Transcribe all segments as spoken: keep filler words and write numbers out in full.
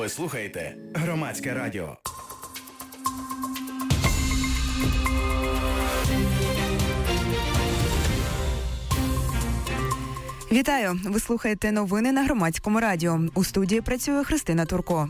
Ви слухаєте Громадське радіо. Вітаю! Ви слухаєте новини на Громадському радіо. У студії працює Христина Турко.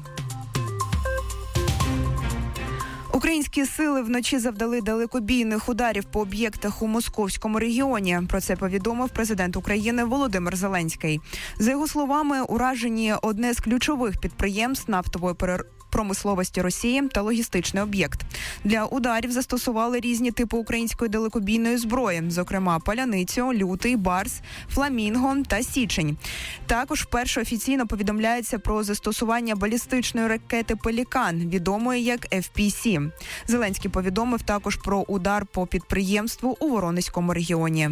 Українські сили вночі завдали далекобійних ударів по об'єктах у Московському регіоні. Про це повідомив президент України Володимир Зеленський. За його словами, уражені одне з ключових підприємств нафтової переробки промисловості Росії та логістичний об'єкт. Для ударів застосували різні типи української далекобійної зброї, зокрема паляницю, лютий, барс, фламінго та січень. Також вперше офіційно повідомляється про застосування балістичної ракети «Пелікан», відомої як еф пі сі. Зеленський повідомив також про удар по підприємству у Воронезькому регіоні.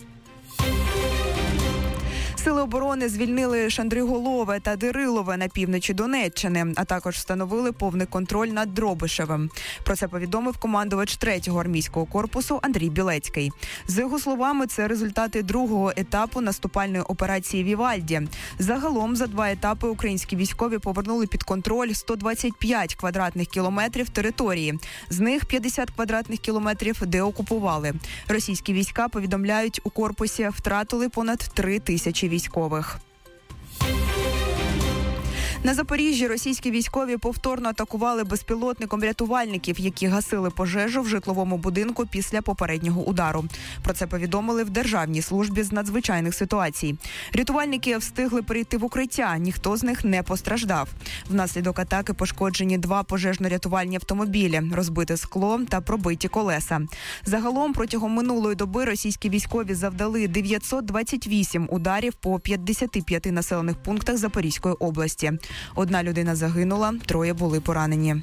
Сили оборони звільнили Шандриголове та Дирилове на півночі Донеччини, а також встановили повний контроль над Дробишевим. Про це повідомив командувач третього армійського корпусу Андрій Білецький. За його словами, це результати другого етапу наступальної операції «Вівальді». Загалом за два етапи українські військові повернули під контроль сто двадцять п'ять квадратних кілометрів території. З них п'ятдесят квадратних кілометрів деокупували. Російські війська, повідомляють, у корпусі втратили понад три тисячі військових. На Запоріжжі російські військові повторно атакували безпілотником рятувальників, які гасили пожежу в житловому будинку після попереднього удару. Про це повідомили в Державній службі з надзвичайних ситуацій. Рятувальники встигли перейти в укриття, ніхто з них не постраждав. Внаслідок атаки пошкоджені два пожежно-рятувальні автомобілі, розбите скло та пробиті колеса. Загалом протягом минулої доби російські військові завдали дев'ятсот двадцять вісім ударів по п'ятдесяти п'яти населених пунктах Запорізької області. Одна людина загинула, троє були поранені.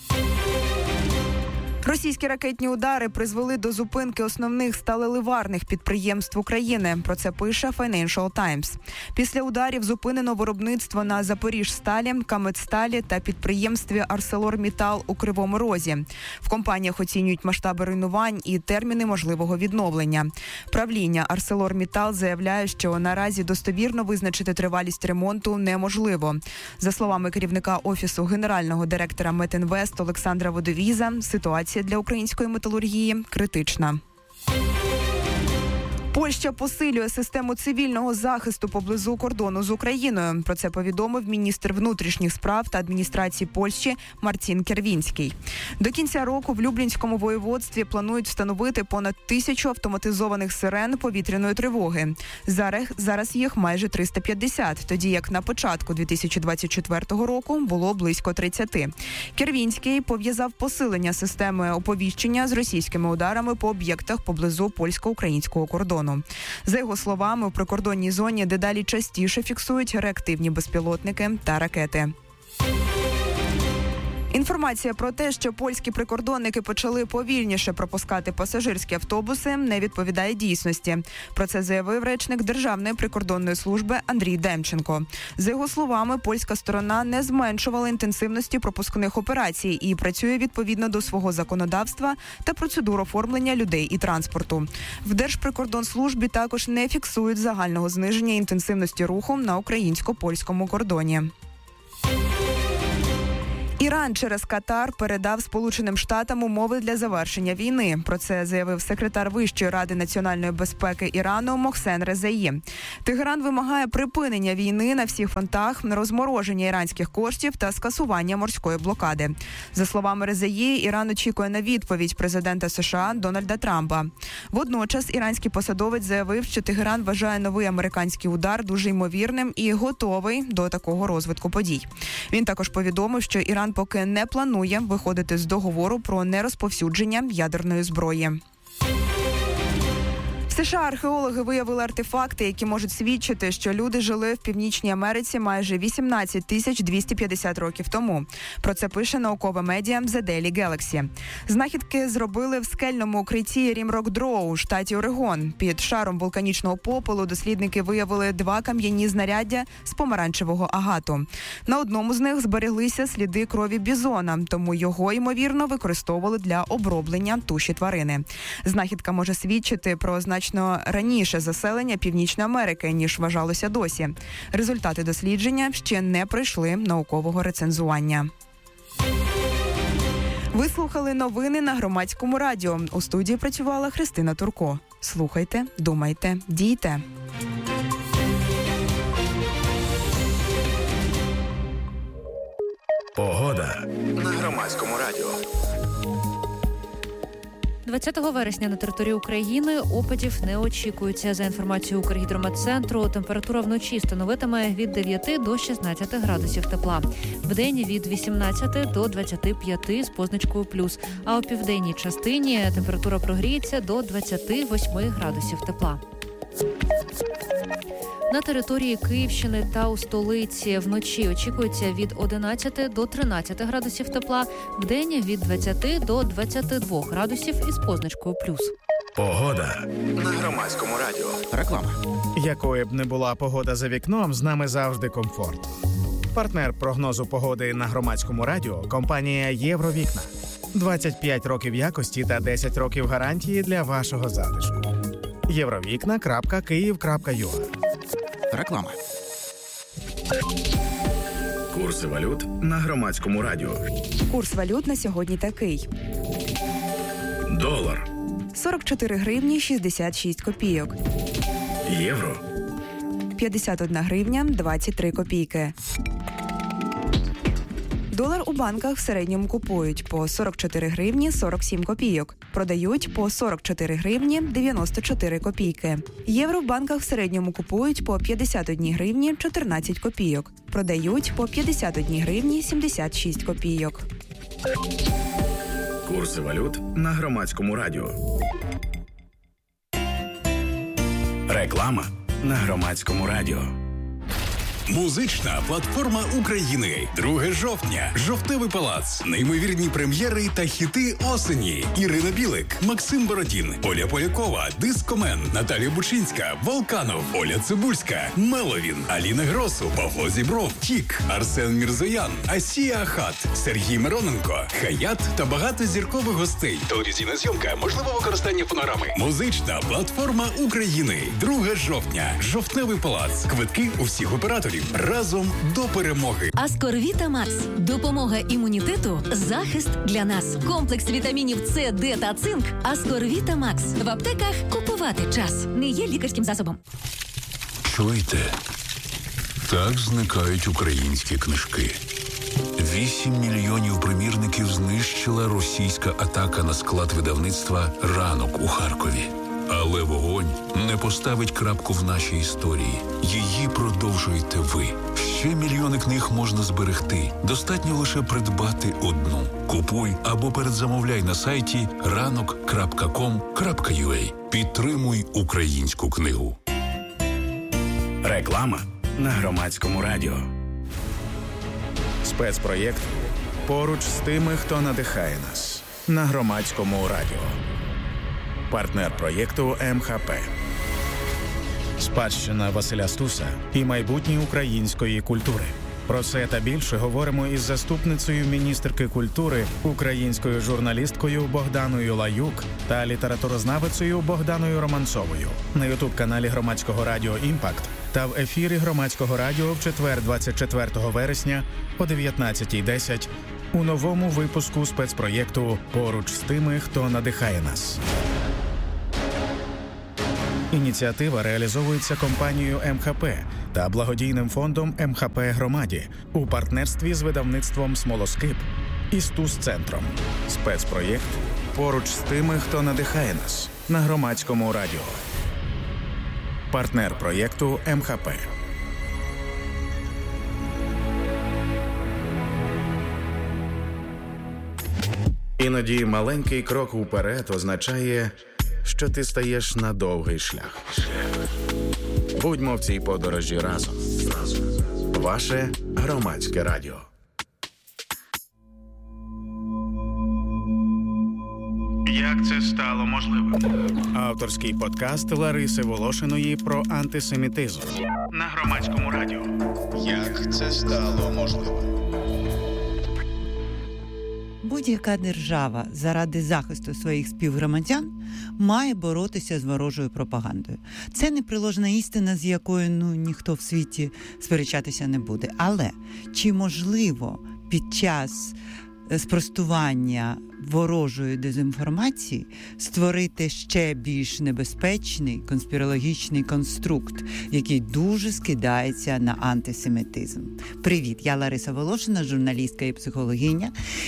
Російські ракетні удари призвели до зупинки основних сталеливарних підприємств України. Про це пише Financial Times. Після ударів зупинено виробництво на Запоріжсталі, Каметсталі та підприємстві Арселормітал у Кривому Розі. В компаніях оцінюють масштаби руйнувань і терміни можливого відновлення. Правління Арселормітал заявляє, що наразі достовірно визначити тривалість ремонту неможливо. За словами керівника Офісу генерального директора Метінвест Олександра Водовіза, ситуація для української металургії критична. Польща посилює систему цивільного захисту поблизу кордону з Україною. Про це повідомив міністр внутрішніх справ та адміністрації Польщі Марцін Кервінський. До кінця року в Люблінському воєводстві планують встановити понад тисячу автоматизованих сирен повітряної тривоги. Зараз, зараз їх майже триста п'ятдесят, тоді як на початку дві тисячі двадцять четвертого року було близько тридцяти. Кервінський пов'язав посилення системи оповіщення з російськими ударами по об'єктах поблизу польсько-українського кордону. За його словами, у прикордонній зоні дедалі частіше фіксують реактивні безпілотники та ракети. Інформація про те, що польські прикордонники почали повільніше пропускати пасажирські автобуси, не відповідає дійсності. Про це заявив речник Державної прикордонної служби Андрій Демченко. За його словами, польська сторона не зменшувала інтенсивності пропускних операцій і працює відповідно до свого законодавства та процедур оформлення людей і транспорту. В Держприкордонслужбі також не фіксують загального зниження інтенсивності руху на українсько-польському кордоні. Іран через Катар передав Сполученим Штатам умови для завершення війни. Про це заявив секретар Вищої ради національної безпеки Ірану Мохсен Резаї. Тегеран вимагає припинення війни на всіх фронтах, розмороження іранських коштів та скасування морської блокади. За словами Резаї, Іран очікує на відповідь президента США Дональда Трампа. Водночас іранський посадовець заявив, що Тегеран вважає новий американський удар дуже ймовірним і готовий до такого розвитку подій. Він також повідомив, що Іран поки не планує виходити з договору про нерозповсюдження ядерної зброї. В США археологи виявили артефакти, які можуть свідчити, що люди жили в Північній Америці майже вісімнадцять тисяч двісті п'ятдесят років тому. Про це пише наукове медіа The Daily Galaxy. Знахідки зробили в скельному укритті Рімрок-Дроу, штаті Орегон. Під шаром вулканічного попелу дослідники виявили два кам'яні знаряддя з помаранчевого агату. На одному з них збереглися сліди крові бізона, тому його, ймовірно, використовували для оброблення туші тварини. Знахідка може свідчити про значення значно раніше заселення Північної Америки, ніж вважалося досі. Результати дослідження ще не пройшли наукового рецензування. Ви слухали новини на Громадському радіо. У студії працювала Христина Турко. Слухайте, думайте, дійте. Погода на Громадському радіо. двадцятого вересня на території України опадів не очікується. За інформацією Укргідрометцентру, температура вночі становитиме від дев'яти до шістнадцяти градусів тепла. Вдень від вісімнадцяти до двадцяти п'яти з позначкою плюс. А у південній частині температура прогріється до двадцяти восьми градусів тепла. На території Київщини та у столиці вночі очікується від одинадцяти до тринадцяти градусів тепла, вдень від двадцяти до двадцяти двох градусів із позначкою плюс. Погода на Громадському радіо. Реклама. Якою б не була погода за вікном, з нами завжди комфорт. Партнер прогнозу погоди на Громадському радіо – компанія «Євровікна». двадцять п'ять років якості та десять років гарантії для вашого затишку. євровікна крапка київ крапка ю а. Реклама. Курси валют на Громадському радіо. Курс валют на сьогодні такий. Долар. сорок чотири гривні шістдесят шість копійок. Євро. п'ятдесят одна гривня двадцять три копійки. Долар у банках в середньому купують по сорок чотири гривні сорок сім копійок. Продають по сорок чотири гривні дев'яносто чотири копійки. Євро в банках в середньому купують по п'ятдесят одна гривні чотирнадцять копійок. Продають по п'ятдесят одна гривні сімдесят шість копійок. Курси валют на Громадському радіо. Реклама на Громадському радіо. Музична платформа України. друге жовтня. Жовтневий палац. Неймовірні прем'єри та хіти осені. Ірина Білик, Максим Бородін, Оля Полякова, Дискомен, Наталія Бучинська, Волканов, Оля Цибульська, Меловін, Аліна Гросу, Павло Зібров, Тік, Арсен Мірзоян, Асія Ахат, Сергій Мироненко, Хаят та багато зіркових гостей. Телевізійна зйомка, можливе використання фонограми. Музична платформа України. друге жовтня. Жовтневий палац. Квитки у всіх операторів. Разом до перемоги. Аскорвіта Макс. Допомога імунітету. Захист для нас. Комплекс вітамінів С, Д та цинк. Аскорвіта Макс. В аптеках купувати час. Не є лікарським засобом. Чуєте? Так зникають українські книжки. Вісім мільйонів примірників знищила російська атака на склад видавництва «Ранок» у Харкові. Але вогонь не поставить крапку в нашій історії. Її продовжуєте ви. Ще мільйони книг можна зберегти. Достатньо лише придбати одну. Купуй або передзамовляй на сайті ранок крапка ком крапка ю а. Підтримуй українську книгу. Реклама на Громадському радіо. Спецпроєкт «Поруч з тими, хто надихає нас» на Громадському радіо. Партнер проєкту ем ха пе. Спадщина Василя Стуса і майбутнє української культури. Про це та більше говоримо із заступницею міністерки культури, українською журналісткою Богданою Лаюк та літературознавицею Богданою Романцовою на ютуб-каналі Громадського радіо «Імпакт» та в ефірі Громадського радіо в четвер двадцять четвертого вересня о дев'ятнадцятій десять у новому випуску спецпроєкту «Поруч з тими, хто надихає нас». Ініціатива реалізовується компанією ем ха пе та благодійним фондом ем ха пе «Громаді» у партнерстві з видавництвом «Смолоскип» і Стус-центром. Спецпроєкт «Поруч з тими, хто надихає нас» на Громадському радіо. Партнер проєкту ем ха пе. Іноді маленький крок уперед означає, що ти стаєш на довгий шлях. Будьмо в цій подорожі разом. Ваше Громадське радіо. Як це стало можливим? Авторський подкаст Лариси Волошиної про антисемітизм на Громадському радіо. Як це стало можливим? Будь-яка держава заради захисту своїх співгромадян має боротися з ворожою пропагандою. Це непреложна істина, з якою ну, ніхто в світі сперечатися не буде. Але чи можливо під час спростування ворожої дезінформації створити ще більш небезпечний конспірологічний конструкт, який дуже скидається на антисемітизм. Привіт, я Лариса Волошина, журналістка і психологиня.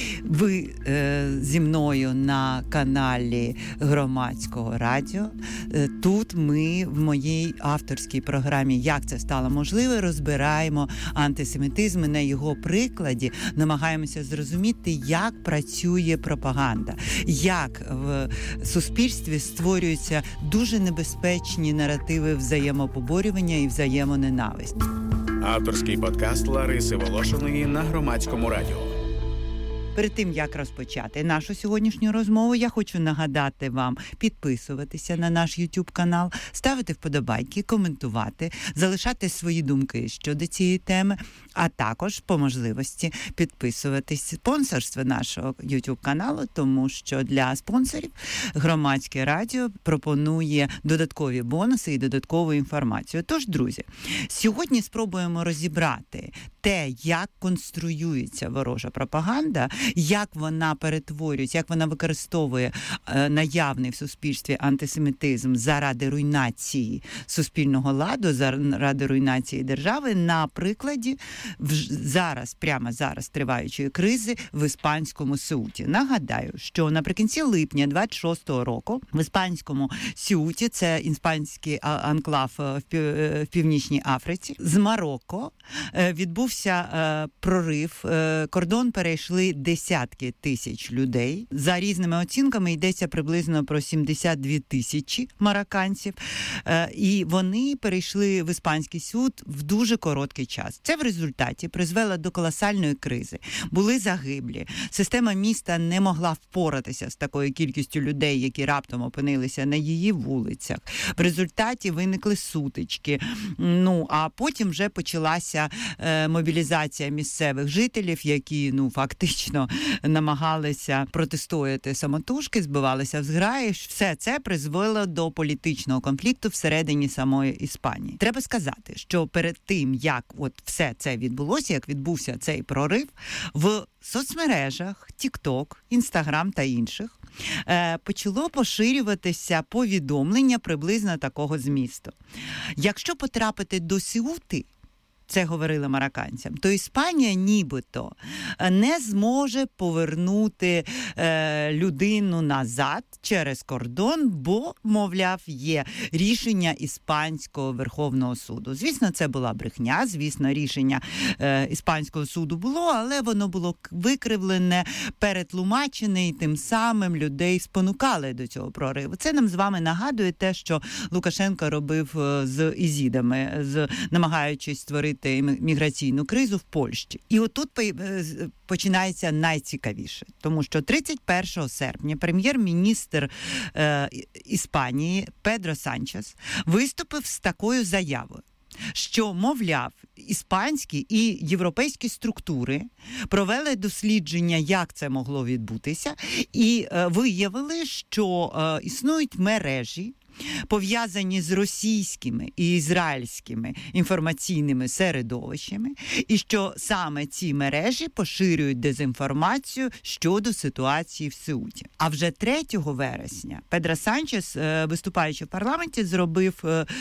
Ви е, зі мною на каналі Громадського радіо. Е, тут ми в моїй авторській програмі «Як це стало можливе» розбираємо антисемітизм і на його прикладі намагаємося зрозуміти, як працює пропаганда, як в суспільстві створюються дуже небезпечні наративи взаємопоборювання і взаємоненависті. Авторський подкаст Лариси Волошиної на Громадському радіо. Перед тим, як розпочати нашу сьогоднішню розмову, я хочу нагадати вам підписуватися на наш YouTube-канал, ставити вподобайки, коментувати, залишати свої думки щодо цієї теми, а також, по можливості, підписуватись спонсорство нашого YouTube-каналу, тому що для спонсорів Громадське радіо пропонує додаткові бонуси і додаткову інформацію. Тож, друзі, сьогодні спробуємо розібрати те, як конструюється ворожа пропаганда, як вона перетворюється, як вона використовує е, наявний в суспільстві антисемітизм заради руйнації суспільного ладу, заради руйнації держави на прикладі в, зараз, прямо зараз триваючої кризи в іспанському Сеуті. Нагадаю, що наприкінці липня двадцять шостого року в іспанському Сеуті, це іспанський анклав в, пів, в Північній Африці, з Марокко е, відбувся е, прорив, е, кордон перейшли десятки тисяч людей. За різними оцінками йдеться приблизно про сімдесят дві тисячі марокканців. Е, і вони перейшли в іспанський суд в дуже короткий час. Це в результаті призвело до колосальної кризи. Були загиблі. Система міста не могла впоратися з такою кількістю людей, які раптом опинилися на її вулицях. В результаті виникли сутички. Ну, а потім вже почалася е, мобілізація місцевих жителів, які, ну, фактично намагалися протистояти самотужки, збивалися в зграї. Все це призвело до політичного конфлікту всередині самої Іспанії. Треба сказати, що перед тим, як от все це відбулося, як відбувся цей прорив, в соцмережах, TikTok, Instagram та інших, е, почало поширюватися повідомлення приблизно такого змісту. Якщо потрапити до Сеути, це говорили марокканцям, то Іспанія нібито не зможе повернути е, людину назад через кордон, бо, мовляв, є рішення Іспанського Верховного суду. Звісно, це була брехня, звісно, рішення е, Іспанського суду було, але воно було викривлене, перетлумачене, і тим самим людей спонукали до цього прориву. Це нам з вами нагадує те, що Лукашенко робив з ізідами, з, намагаючись створити міграційну кризу в Польщі. І отут починається найцікавіше, тому що тридцять першого серпня прем'єр-міністр е, Іспанії Педро Санчес виступив з такою заявою, що, мовляв, іспанські і європейські структури провели дослідження, як це могло відбутися, і е, виявили, що е, існують мережі, пов'язані з російськими і ізраїльськими інформаційними середовищами, і що саме ці мережі поширюють дезінформацію щодо ситуації в Сеуті. А вже третього вересня Педро Санчес, виступаючи в парламенті, зробив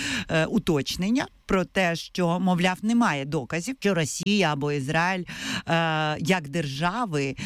уточнення про те, що, мовляв, немає доказів, що Росія або Ізраїль як держави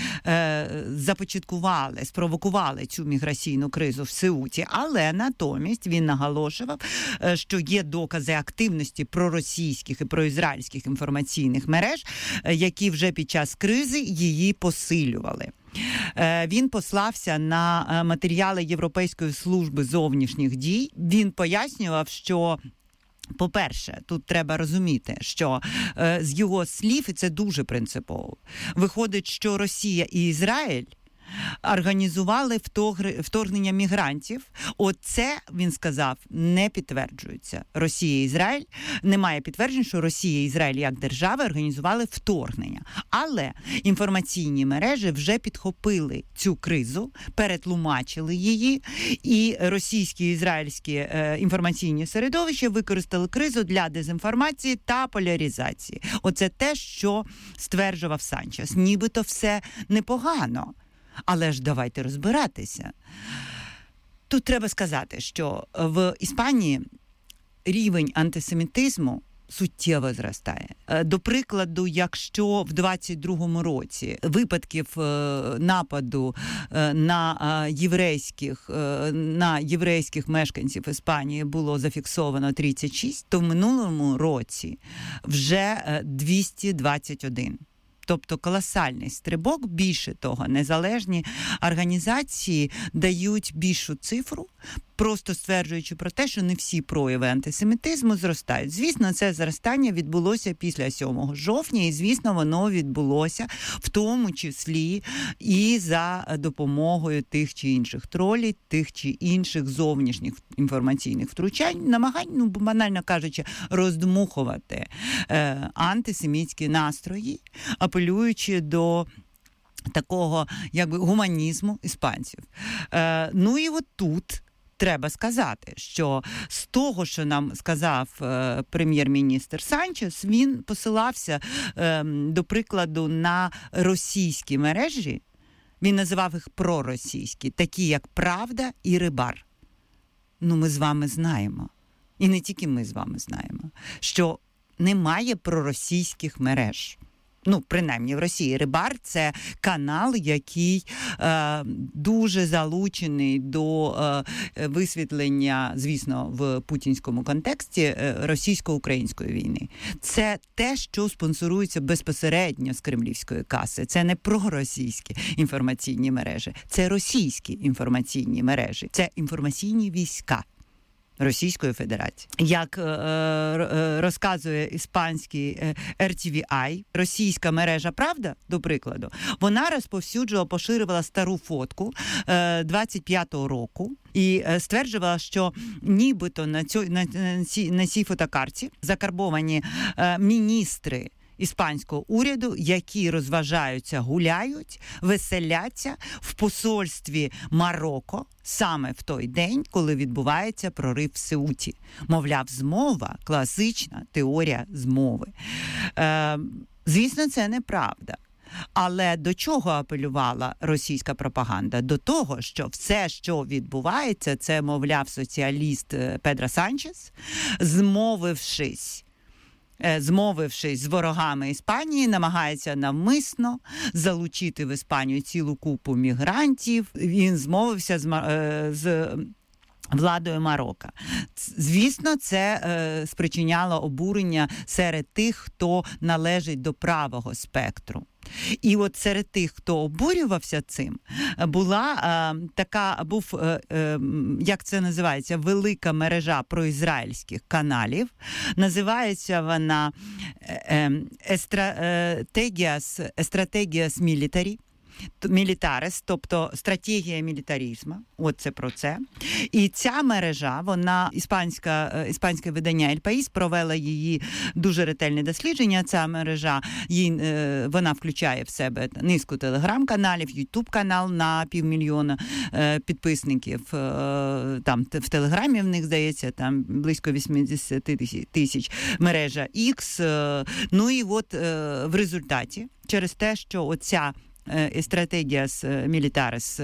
започаткували, спровокували цю міграційну кризу в Сеуті, але натомість він наголошував, що є докази активності проросійських і проізраїльських інформаційних мереж, які вже під час кризи її посилювали. Він послався на матеріали Європейської служби зовнішніх дій. Він пояснював, що по-перше, тут треба розуміти, що е, з його слів, і це дуже принципово, виходить, що Росія і Ізраїль організували вторгнення мігрантів. Оце, він сказав, не підтверджується. Росія і Ізраїль, немає підтверджень, що Росія і Ізраїль як держави організували вторгнення. Але інформаційні мережі вже підхопили цю кризу, перетлумачили її, і російські і ізраїльські е, інформаційні середовища використали кризу для дезінформації та поляризації. Оце те, що стверджував Санчес. Нібито все непогано. Але ж давайте розбиратися. Тут треба сказати, що в Іспанії рівень антисемітизму суттєво зростає. До прикладу, якщо в двадцять другому році випадків нападу на єврейських, на єврейських мешканців Іспанії було зафіксовано тридцять шість, то в минулому році вже двісті двадцять один. Тобто колосальний стрибок. Більше того, незалежні організації дають більшу цифру, просто стверджуючи про те, що не всі прояви антисемітизму зростають. Звісно, це зростання відбулося після сьомого жовтня, і, звісно, воно відбулося в тому числі і за допомогою тих чи інших тролів, тих чи інших зовнішніх інформаційних втручань, намагань, ну, банально кажучи, роздмухувати е, антисемітські настрої, апелюючи до такого, якби, гуманізму іспанців. Е, ну і от тут треба сказати, що з того, що нам сказав е, прем'єр-міністр Санчес, він посилався, е, до прикладу, на російські мережі. Він називав їх проросійські, такі як «Правда» і «Рибар». Ну, ми з вами знаємо, і не тільки ми з вами знаємо, що немає проросійських мереж. Ну, принаймні, в Росії «Рибар» – це канал, який е, дуже залучений до е, висвітлення, звісно, в путінському контексті е, російсько-української війни. Це те, що спонсорується безпосередньо з кремлівської каси. Це не проросійські інформаційні мережі, це російські інформаційні мережі, це інформаційні війська Російської Федерації. Як е, е, розказує іспанський е, ар ті ві ай, російська мережа «Правда», до прикладу, вона розповсюджувала, поширювала стару фотку е, двадцять п'ятого року і е, стверджувала, що нібито на, цю, на, на, цій, на цій фотокарті закарбовані е, міністри іспанського уряду, які розважаються, гуляють, веселяться в посольстві Марокко саме в той день, коли відбувається прорив в Сеуті. Мовляв, змова, класична теорія змови. Е, звісно, це неправда. Але до чого апелювала російська пропаганда? До того, що все, що відбувається, це, мовляв, соціаліст Педро Санчес, змовившись змовившись з ворогами Іспанії, намагається навмисно залучити в Іспанію цілу купу мігрантів. Він змовився з, з владою Марокко. Звісно, це е, спричиняло обурення серед тих, хто належить до правого спектру. І от серед тих, хто обурювався цим, була е, така, був, е, е, як це називається, велика мережа проізраїльських каналів. Називається вона е, Estratégías, Estratégías Militari. Мілітарес, тобто стратегія мілітаризму, от це про це. І ця мережа, вона, іспанська, іспанське видання «Ель Паїс» провела її дуже ретельне дослідження. Ця мережа, її, вона включає в себе низку телеграм-каналів, ютуб-канал на півмільйона підписників. Там в телеграмі в них, здається, там близько вісімдесят тисяч, мережа X. Ну і от в результаті, через те, що оця Estratégías Militares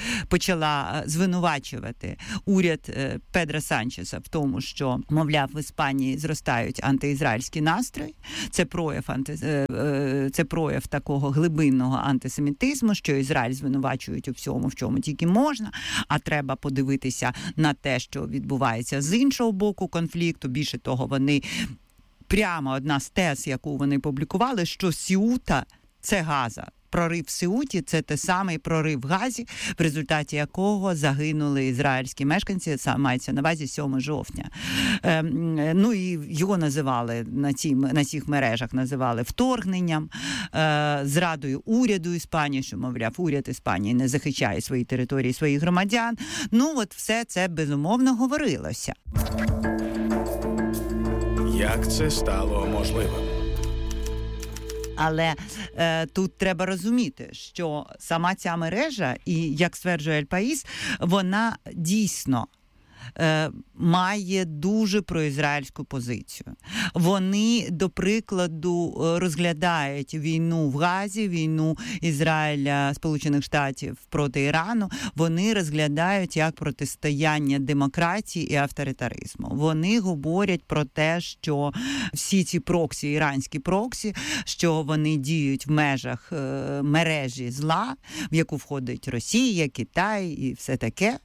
почала звинувачувати уряд Педро Санчеса в тому, що, мовляв, в Іспанії зростають антиізраїльські настрої. Це прояв, анти... це прояв такого глибинного антисемітизму, що Ізраїль звинувачують у всьому, в чому тільки можна, а треба подивитися на те, що відбувається з іншого боку конфлікту. Більше того, вони прямо одна з тез, яку вони публікували, що Сеута – це Газа. прорив в Сеуті – це той самий прорив в Газі, в результаті якого загинули ізраїльські мешканці, мається на увазі сьомого жовтня. Е, ну і його називали на, ці, на цих мережах, називали вторгненням, е, зрадою уряду Іспанії, що, мовляв, уряд Іспанії не захищає свої території, своїх громадян. Ну от все це безумовно говорилося. Як це стало можливим? Але е, тут треба розуміти, що сама ця мережа, і, як стверджує Ель-Паїс, вона дійсно е, має дуже проізраїльську позицію. Вони, до прикладу, розглядають війну в Газі, війну Ізраїля, Сполучених Штатів проти Ірану, вони розглядають як протистояння демократії і авторитаризму. Вони говорять про те, що всі ці проксі, іранські проксі, що вони діють в межах е, мережі зла, в яку входить Росія, Китай і все таке.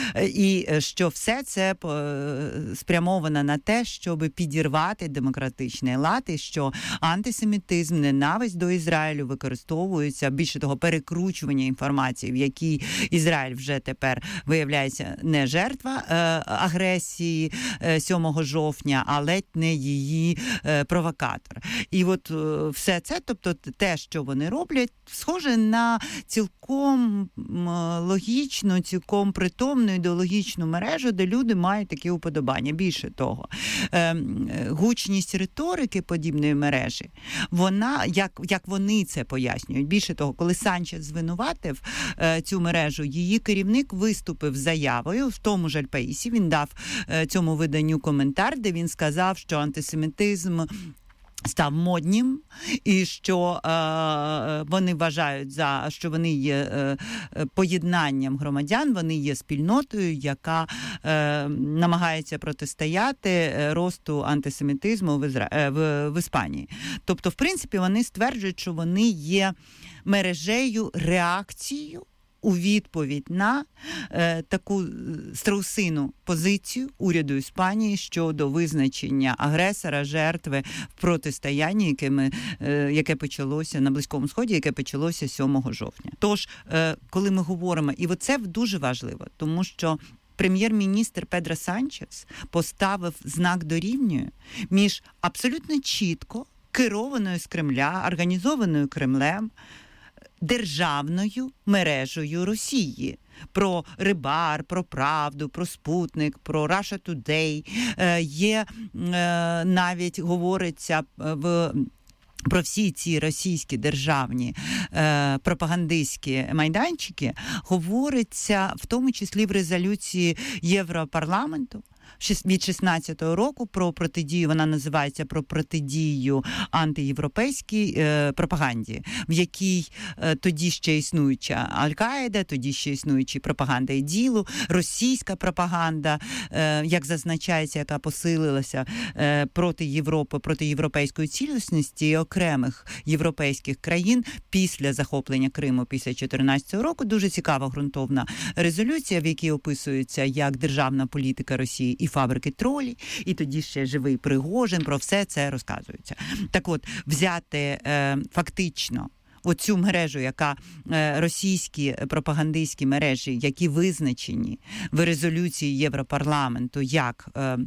І що все це спрямовано на те, щоб підірвати демократичний лад, і що антисемітизм, ненависть до Ізраїлю використовуються, більше того, перекручування інформації, в якій Ізраїль вже тепер виявляється не жертва е, агресії е, сьомого жовтня, а ледь не її е, провокатор. І от е, все це, тобто те, що вони роблять, схоже на цілком логічну, цілком притомну ідеологічну мережу, де люди мають такі уподобання. Більше того, е, гучність риторики подібної мережі, вона, як, як вони це пояснюють, більше того, коли Санчес звинуватив е, цю мережу, її керівник виступив з заявою, в тому ж Ель-Паїсі, він дав е, цьому виданню коментар, де він сказав, що антисемітизм став моднім, і що е, вони вважають, за, що вони є е, поєднанням громадян, вони є спільнотою, яка е, намагається протистояти росту антисемітизму в, Ізра... е, в, в Іспанії. Тобто, в принципі, вони стверджують, що вони є мережею, реакцією у відповідь на е, таку страусину позицію уряду Іспанії щодо визначення агресора, жертви в протистоянні, яке, ми, е, яке почалося на Близькому Сході, яке почалося сьомого жовтня. Тож, е, коли ми говоримо, і це дуже важливо, тому що прем'єр-міністр Педро Санчес поставив знак дорівнює між абсолютно чітко керованою з Кремля, організованою Кремлем, державною мережею Росії. Про Рибар, про Правду, про Спутник, про Russia Today. Е, є е, навіть говориться в про всі ці російські державні е, пропагандистські майданчики, говориться в тому числі в резолюції Європарламенту від шістнадцятого року про протидію, вона називається про протидію антиєвропейській е, пропаганді, в якій е, тоді ще існуюча Аль-Каїда, тоді ще існуючі пропаганда іділу, російська пропаганда, е, як зазначається, яка посилилася е, проти Європи, проти європейської цілісності і окремих європейських країн після захоплення Криму, після чотирнадцятого року. Дуже цікава ґрунтовна резолюція, в якій описується як державна політика Росії і фабрики тролі, і тоді ще живий Пригожин, про все це розказується. Так от, взяти е, фактично оцю мережу, яка е, російські пропагандистські мережі, які визначені в резолюції Європарламенту як е,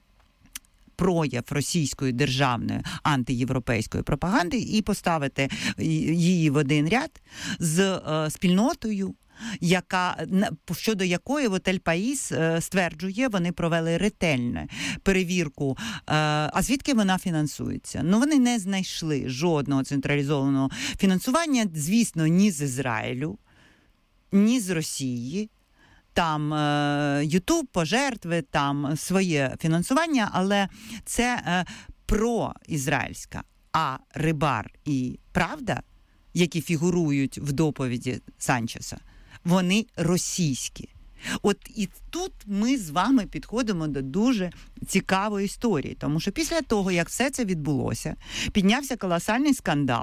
прояв російської державної антиєвропейської пропаганди, і поставити її в один ряд з е, спільнотою, яка, щодо якої от Ель-Паїс стверджує, вони провели ретельну перевірку, а звідки вона фінансується. Ну, вони не знайшли жодного централізованого фінансування, звісно, ні з Ізраїлю, ні з Росії. Там Ютуб, пожертви, там своє фінансування, але це проізраїльська. А Рибар і Правда, які фігурують в доповіді Санчеса, вони російські. От і тут ми з вами підходимо до дуже цікавої історії, тому що після того, як все це відбулося, піднявся колосальний скандал.